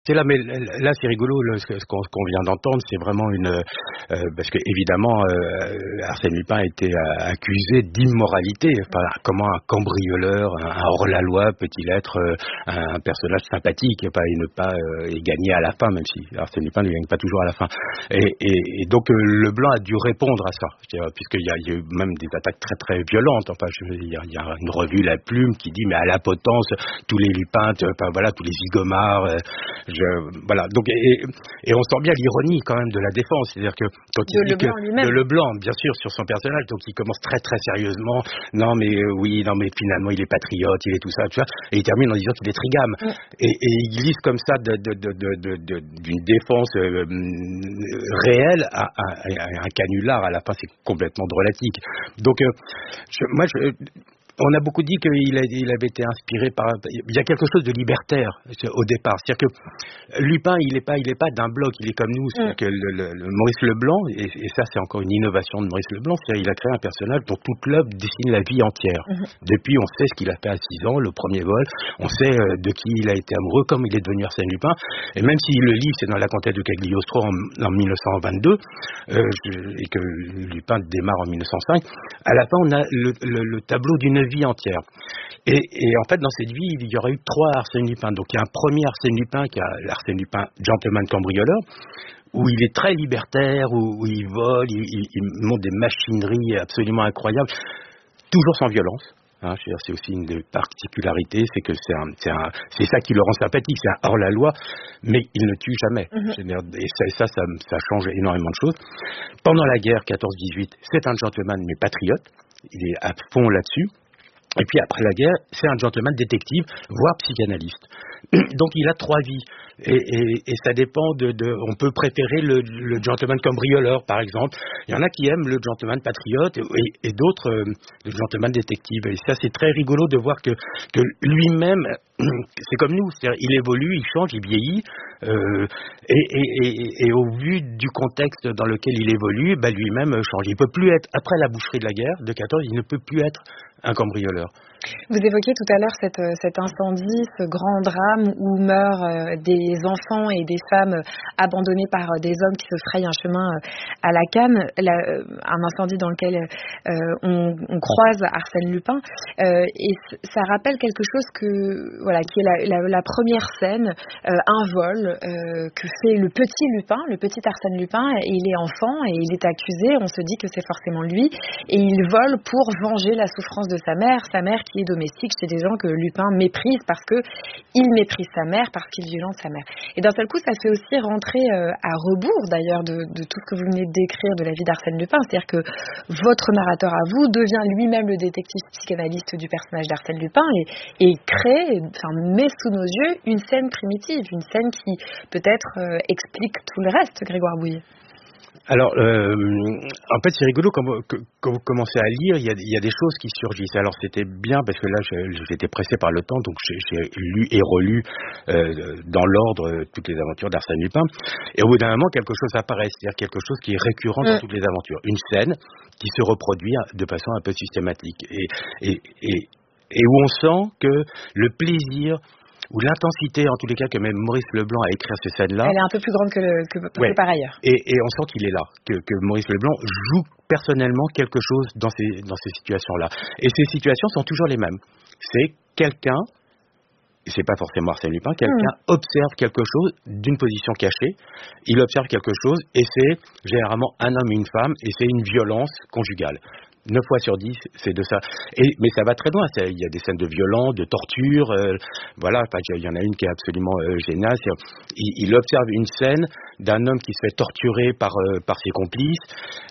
C'est là, mais là, c'est rigolo, ce qu'on vient d'entendre, c'est vraiment parce que évidemment, Arsène Lupin a été accusé d'immoralité. Enfin, comment un cambrioleur, un hors-la-loi peut-il être un personnage sympathique et ne pas et gagner à la fin, même si Arsène Lupin ne gagne pas toujours à la fin. Et donc Leblanc a dû répondre à ça, puisqu'il y a eu même des attaques très très violentes. Enfin, il y a une revue, La Plume, qui dit mais à la potence, tous les Lupins, voilà, tous les zigomards. Voilà, donc et on sent bien l'ironie quand même de la défense, c'est-à-dire que quand il dit de Leblanc, bien sûr, sur son personnage, donc il commence très très sérieusement, non mais oui, non mais finalement il est patriote, il est tout ça, tu vois, et il termine en disant qu'il est trigame, et il glisse comme ça d'une défense réelle à un canular à la fin, c'est complètement drôlatique. Donc on a beaucoup dit qu'il avait été inspiré par... Il y a quelque chose de libertaire au départ. C'est-à-dire que Lupin, il est pas d'un bloc, il est comme nous. C'est-à-dire que Maurice Leblanc, et ça c'est encore une innovation de Maurice Leblanc, c'est-à-dire qu'il a créé un personnage dont toute l'œuvre dessine la vie entière. Depuis, on sait ce qu'il a fait à 6 ans, le premier vol, on sait de qui il a été amoureux, comme il est devenu Arsène Lupin. Et même si le livre, c'est dans la comtesse de Cagliostro en 1922, et que Lupin démarre en 1905, à la fin, on a le tableau d'une vie entière. Et en fait, dans cette vie, il y aurait eu 3 Arsène Lupin. Donc, il y a un premier Arsène Lupin, qui est l'Arsène Lupin gentleman cambrioleur, où il est très libertaire, où il vole, il monte des machineries absolument incroyables, toujours sans violence. C'est aussi une des particularités, c'est que c'est ça qui le rend sympathique, c'est un hors-la-loi, mais il ne tue jamais. Et ça change énormément de choses. Pendant la guerre 14-18, c'est un gentleman mais patriote, il est à fond là-dessus. Et puis après la guerre, c'est un gentleman détective, voire psychanalyste. Donc il a 3 vies. Et ça dépend on peut préférer le gentleman cambrioleur, par exemple. Il y en a qui aiment le gentleman patriote et d'autres le gentleman détective. Et ça, c'est très rigolo de voir que lui-même, c'est comme nous, c'est-à-dire il évolue, il change, il vieillit. Et au vu du contexte dans lequel il évolue, lui-même change. Il peut plus être, après la boucherie de la guerre de 14, il ne peut plus être un cambrioleur. Vous évoquiez tout à l'heure cet incendie, ce grand drame où meurent des enfants et des femmes abandonnés par des hommes qui se frayent un chemin à la canne, un incendie dans lequel on croise Arsène Lupin, et ça rappelle quelque chose qui est la première scène, un vol que fait le petit Lupin, le petit Arsène Lupin, et il est enfant et il est accusé, on se dit que c'est forcément lui, et il vole pour venger la souffrance de sa mère qui est domestique chez des gens que Lupin méprise parce qu'il méprise sa mère, parce qu'il violente sa mère. Et d'un seul coup, ça fait aussi rentrer à rebours d'ailleurs de tout ce que vous venez de décrire de la vie d'Arsène Lupin, c'est-à-dire que votre narrateur à vous devient lui-même le détective psychanalyste du personnage d'Arsène Lupin et met sous nos yeux une scène primitive, une scène qui peut-être explique tout le reste, Grégoire Bouillet. Alors, en fait, c'est rigolo quand vous commencez à lire, il y a des choses qui surgissent. Alors, c'était bien parce que là, j'étais pressé par le temps, donc j'ai lu et relu dans l'ordre toutes les aventures d'Arsène Lupin. Et au bout d'un moment, quelque chose apparaît, c'est-à-dire quelque chose qui est récurrent dans toutes les aventures. Une scène qui se reproduit de façon un peu systématique et où on sent que le plaisir ou l'intensité, en tous les cas, que même Maurice Leblanc a écrit ces scènes-là... Elle est un peu plus grande que par ailleurs. Et on sent qu'il est là, que Maurice Leblanc joue personnellement quelque chose dans ces situations-là. Et ces situations sont toujours les mêmes. C'est quelqu'un, et c'est pas forcément Arsène Lupin, quelqu'un observe quelque chose d'une position cachée, il observe quelque chose, et c'est généralement un homme et une femme, et c'est une violence conjugale. 9 fois sur 10, c'est de ça. Mais ça va très loin. Il y a des scènes de violence, de torture. Voilà, il y en a une qui est absolument géniale. Il observe une scène d'un homme qui se fait torturer par ses complices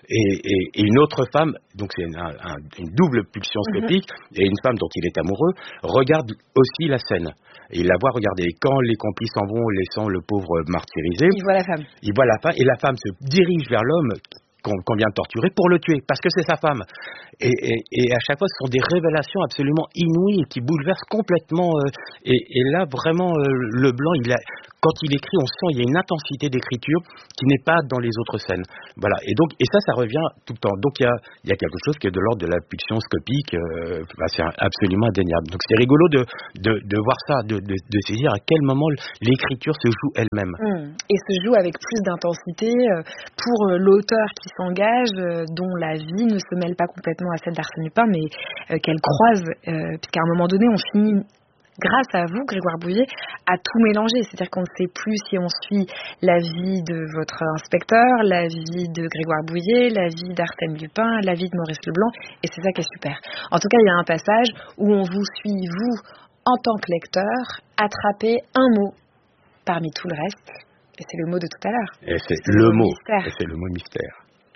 et une autre femme, donc c'est une double pulsion scopique, et une femme dont il est amoureux, regarde aussi la scène. Et il la voit regarder. Et quand les complices s'en vont, laissant le pauvre martyrisé, il voit la femme. Il voit la femme, et la femme se dirige vers l'homme qu'on vient de torturer pour le tuer, parce que c'est sa femme. Et à chaque fois, ce sont des révélations absolument inouïes qui bouleversent complètement. Et là, vraiment, Leblanc, quand il écrit, on sent il y a une intensité d'écriture qui n'est pas dans les autres scènes. Voilà. Et donc, ça revient tout le temps. Donc, il y a quelque chose qui est de l'ordre de la pulsion scopique. C'est absolument indéniable. Donc, c'est rigolo de voir ça, de saisir à quel moment l'écriture se joue elle-même. Et se joue avec plus d'intensité pour l'auteur qui s'engage, dont la vie ne se mêle pas complètement à celle d'Arsène Lupin, mais qu'elle croise, puisqu'à un moment donné, on finit, grâce à vous, Grégoire Bouillet, à tout mélanger. C'est-à-dire qu'on ne sait plus si on suit la vie de votre inspecteur, la vie de Grégoire Bouillet, la vie d'Arsène Lupin, la vie de Maurice Leblanc, et c'est ça qui est super. En tout cas, il y a un passage où on vous suit, vous, en tant que lecteur, attraper un mot parmi tout le reste, et c'est le mot de tout à l'heure. Et c'est le mot mystère. Et c'est le mot mystère.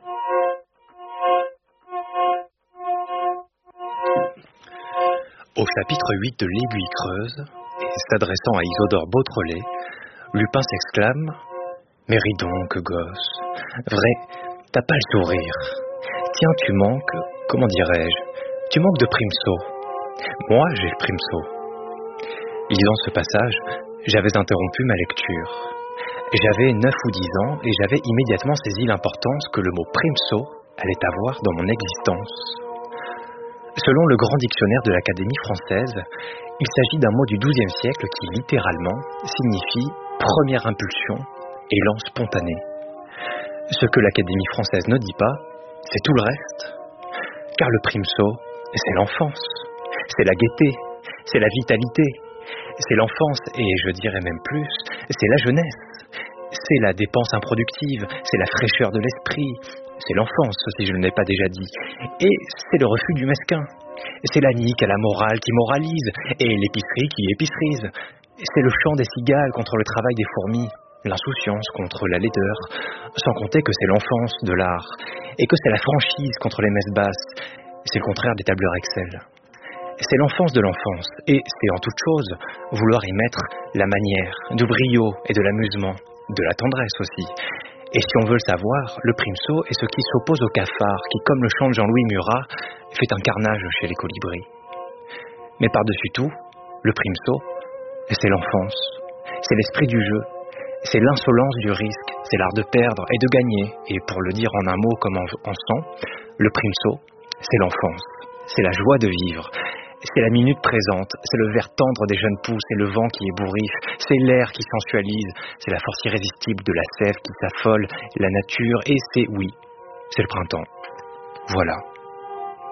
Au chapitre 8 de L'Aiguille creuse, et s'adressant à Isidore Beautrelet, Lupin s'exclame « Mais ris donc, gosse, vrai, t'as pas le sourire. Tiens, tu manques, comment dirais-je, tu manques de Primso. Moi, j'ai le Primso. » Lisant ce passage, j'avais interrompu ma lecture. J'avais 9 ou 10 ans et j'avais immédiatement saisi l'importance que le mot Primso allait avoir dans mon existence. Selon le grand dictionnaire de l'Académie française, il s'agit d'un mot du XIIe siècle qui, littéralement, signifie première impulsion, élan spontané. Ce que l'Académie française ne dit pas, c'est tout le reste. Car le Primso, c'est l'enfance, c'est la gaieté, c'est la vitalité, c'est l'enfance, et je dirais même plus, c'est la jeunesse, c'est la dépense improductive, c'est la fraîcheur de l'esprit, c'est l'enfance, si je ne l'ai pas déjà dit, et c'est le refus du mesquin, c'est la nique à la morale qui moralise, et l'épicerie qui épicerise, c'est le chant des cigales contre le travail des fourmis, l'insouciance contre la laideur, sans compter que c'est l'enfance de l'art, et que c'est la franchise contre les messes basses, c'est le contraire des tableurs Excel. C'est l'enfance de l'enfance, et c'est en toute chose vouloir y mettre la manière, du brio et de l'amusement, de la tendresse aussi. Et si on veut le savoir, le Primso est ce qui s'oppose au cafard, qui, comme le chante Jean-Louis Murat, fait un carnage chez les colibris. Mais par-dessus tout, le Primso, c'est l'enfance, c'est l'esprit du jeu, c'est l'insolence du risque, c'est l'art de perdre et de gagner. Et pour le dire en un mot comme en 100, le Primso, c'est l'enfance, c'est la joie de vivre. C'est la minute présente, c'est le vert tendre des jeunes pousses, c'est le vent qui ébouriffe, c'est l'air qui sensualise, c'est la force irrésistible de la sève qui s'affole, la nature, et c'est, oui, c'est le printemps. Voilà.